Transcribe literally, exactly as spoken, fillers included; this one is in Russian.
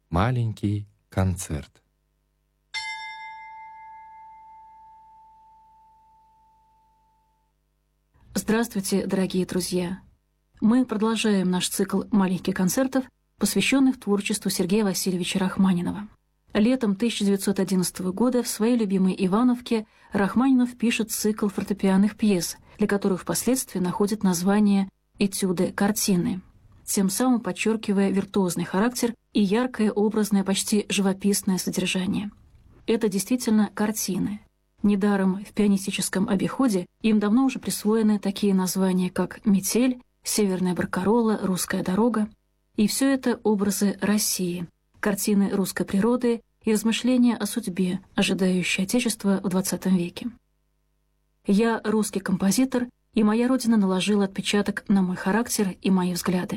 Маленький концерт. Здравствуйте, дорогие друзья! Мы продолжаем наш цикл маленьких концертов, посвященных творчеству Сергея Васильевича Рахманинова. Летом тысяча девятьсот одиннадцатого года в своей любимой Ивановке Рахманинов пишет цикл фортепианных пьес, для которых впоследствии находит название «Этюды-картины», тем самым подчеркивая виртуозный характер и яркое, образное, почти живописное содержание. Это действительно картины. Недаром в пианистическом обиходе им давно уже присвоены такие названия, как «Метель», «Северная баркарола», «Русская дорога». И все это образы России, картины русской природы и размышления о судьбе, ожидающей Отечества в двадцатом веке. Я русский композитор, и моя родина наложила отпечаток на мой характер и мои взгляды.